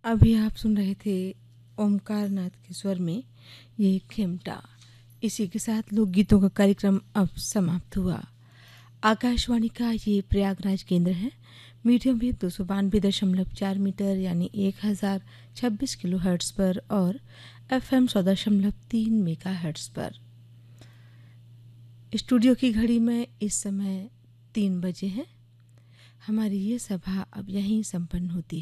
अभी आप सुन रहे थे ओमकार नाथ के स्वर में ये खेमटा। इसी के साथ लोकगीतों का कार्यक्रम अब समाप्त हुआ। आकाशवाणी का ये प्रयागराज केंद्र है। मीडियम वेव 292.4 मीटर यानी 1026 किलो हर्ट्ज पर और FM 100.3 मेगा हर्ट्ज पर। स्टूडियो की घड़ी में इस समय 3 बजे हैं। हमारी ये सभा अब यहीं संपन्न होती है।